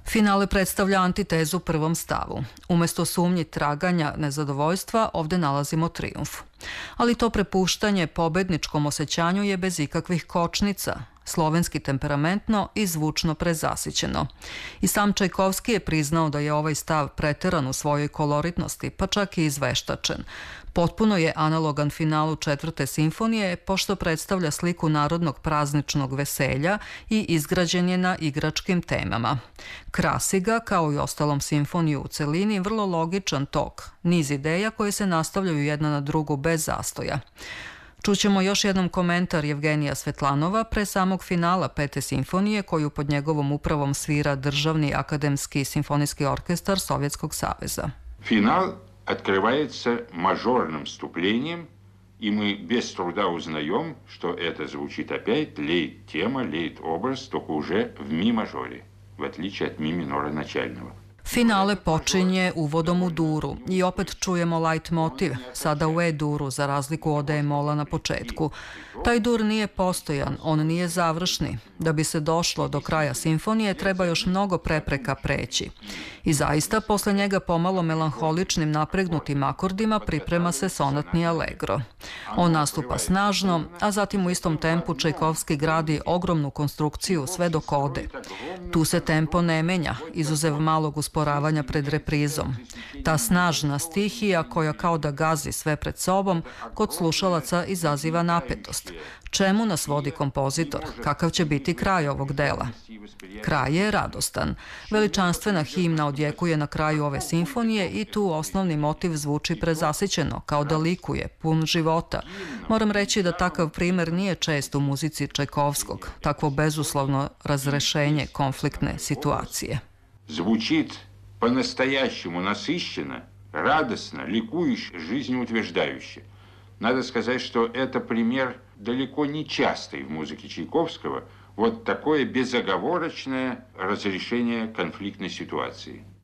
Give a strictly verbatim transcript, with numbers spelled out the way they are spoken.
Finale predstavlja antitezu prvom stavu. Umesto sumnji, traganja, nezadovoljstva, ovde nalazimo trijumf. Ali to prepuštanje pobedničkom osjećanju je bez ikakvih kočnica, slovenski temperamentno i zvučno prezasićeno. I sam Čajkovski je priznao da je ovaj stav preteran u svojoj koloritnosti, pa čak i izveštačen. Potpuno je analogan finalu četvrte simfonije, pošto predstavlja sliku narodnog prazničnog veselja i izgrađen je na igračkim temama. Krasi ga, kao i ostalom simfoniju u celini, vrlo logičan tok, niz ideja koje se nastavljaju jedna na drugu bez zastoja. Čućemo još jednom komentar Jevgenija Svetlanova pre samog finala pete simfonije, koju pod njegovom upravom svira Državni akademski simfonijski orkestar Sovjetskog saveza. Final открывается мажорным вступлением, и мы без труда узнаем, что это звучит опять лейт-тема, лейт-образ, только уже в ми-мажоре, в отличие от ми-минора начального. Finale počinje uvodom u duru i opet čujemo light motiv, sada u e-duru za razliku od e-mola na početku. Taj dur nije postojan, on nije završni. Da bi se došlo do kraja simfonije treba još mnogo prepreka preći. I zaista posle njega pomalo melanholičnim napregnutim akordima priprema se sonatni allegro. On nastupa snažno, a zatim u istom tempu Čajkovski gradi ogromnu konstrukciju sve dok ode. Tu se tempo ne menja, izuzev malog usporavanja pred reprizom. Ta snažna stihija koja kao da gazi sve pred sobom, kod slušalaca izaziva napetost. Čemu nas vodi kompozitor? Kakav će biti kraj ovog dela? Kraj je radostan. Veličanstvena himna odjekuje na kraju ove simfonije i tu osnovni motiv zvuči prezasićeno, kao da likuje, pun života. Moram reći da takav primer nije čest u muzici Čajkovskog, takvo bezuslovno razrešenje konfliktne situacije. Звучит по-настоящему насыщенно, радостно, ликующе, жизнеутверждающе. Надо сказать, что это пример далеко не частый в музыке Чайковского, вот такое безоговорочное разрешение конфликтной ситуации.